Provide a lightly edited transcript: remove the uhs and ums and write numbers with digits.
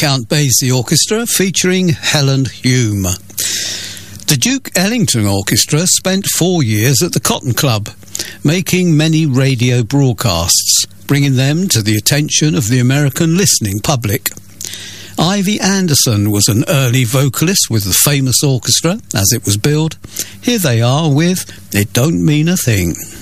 Count Basie Orchestra featuring Helen Hume. The Duke Ellington Orchestra spent 4 years at the Cotton Club, making many radio broadcasts, bringing them to the attention of the American listening public. Ivy Anderson was an early vocalist with the famous orchestra as it was billed. Here they are with It Don't Mean a Thing.